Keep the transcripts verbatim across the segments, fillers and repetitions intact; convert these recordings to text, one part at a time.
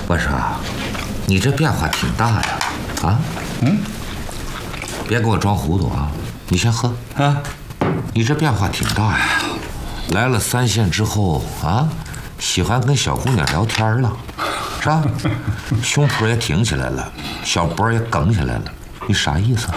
我说，你这变化挺大呀，啊？嗯。别给我装糊涂啊！你先喝啊。你这变化挺大呀，来了三线之后啊，喜欢跟小姑娘聊天了，是吧？胸脯也挺起来了，小脖也梗起来了，你啥意思？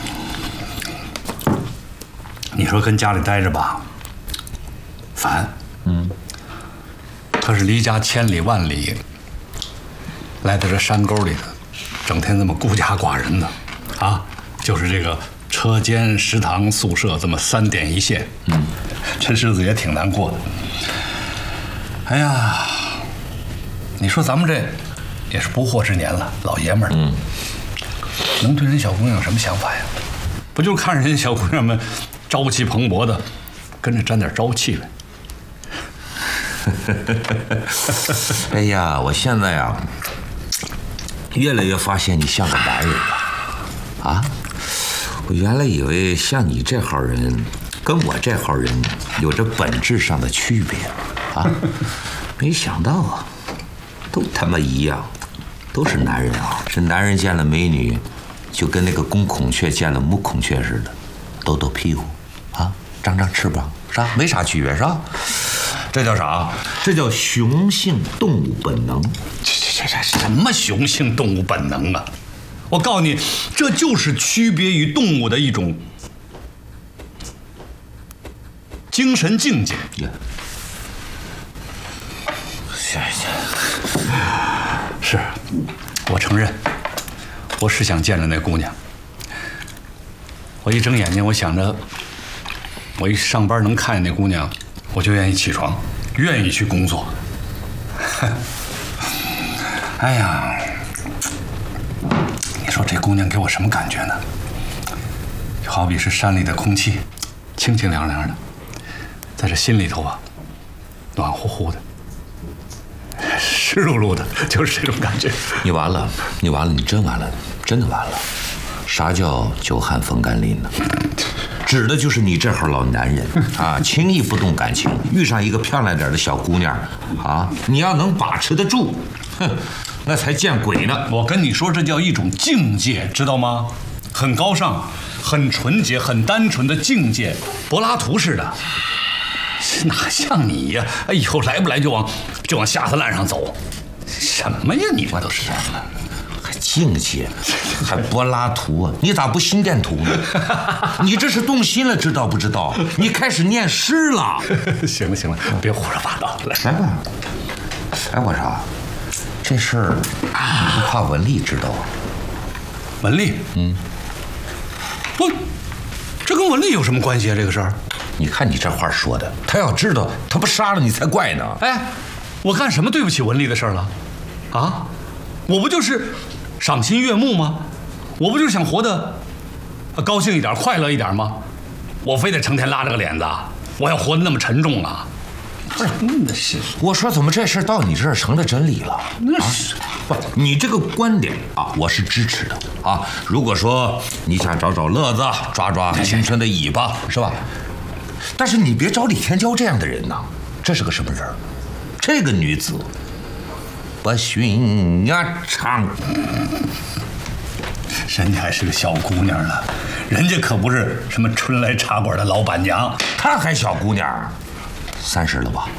你说跟家里待着吧，烦。嗯。可是离家千里万里，来到这山沟里头，整天这么孤家寡人的，啊，就是这个车间、食堂、宿舍这么三点一线，嗯，这日子也挺难过的。哎呀，你说咱们这也是不惑之年了，老爷们儿，嗯，能对人小姑娘有什么想法呀？不就是看人家小姑娘们朝气蓬勃的，跟着沾点朝气呗。 哎呀，我现在呀，越来越发现你像个男人了，啊！我原来以为像你这号人，跟我这号人有着本质上的区别，啊，没想到啊，都他妈一样，都是男人啊！这男人见了美女，就跟那个公孔雀见了母孔雀似的，抖抖屁股，啊，长长翅膀，是吧？没啥区别，是吧？这叫啥？这叫雄性动物本能。 这这这这什么雄性动物本能啊！我告诉你，这就是区别于动物的一种精神境界。 行行， 是，我承认，我是想见着那姑娘。我一睁眼睛，我想着，我一上班能看见那姑娘，我就愿意起床，愿意去工作。哎呀，你说这姑娘给我什么感觉呢？就好比是山里的空气，清清凉凉的，在这心里头啊，暖乎乎的，湿漉漉的，就是这种感觉。 你完了，你完了，你真完了，真的完了。啥叫久旱逢甘霖呢？指的就是你这号老男人啊，轻易不动感情，遇上一个漂亮点的小姑娘啊，你要能把持得住，哼，那才见鬼呢！ 我跟你说，这叫一种境界，知道吗？很高尚、很纯洁、很单纯的境界，柏拉图似的。哪像你呀？哎，以后来不来就往就往下三滥上走，什么呀？你这都是什么？ 境界，还柏拉图啊？你咋不心电图呢？你这是动心了，知道不知道？你开始念诗了。 行了行了，别胡说八道了。 来吧。哎，我说，这事儿你不怕文丽知道啊？ 文丽？嗯。不，这跟文丽有什么关系啊？这个事儿？ 你看你这话说的，他要知道，他不杀了你才怪呢。 哎，我干什么对不起文丽的事儿了？啊？我不就是赏心悦目吗？我不就是想活得高兴一点、快乐一点吗？我非得成天拉着个脸子，我要活得那么沉重啊？ 不是，那是我说怎么这事到你这儿成了真理了？ 那是、 啊、不，你这个观点啊，我是支持的啊。如果说你想找找乐子，抓抓青春的尾巴，是吧？但是你别找李天骄这样的人呐，这是个什么人？这个女子不寻呀长， 人家还是个小姑娘呢，人家可不是什么春来茶馆的老板娘， 她还小姑娘，三十了吧？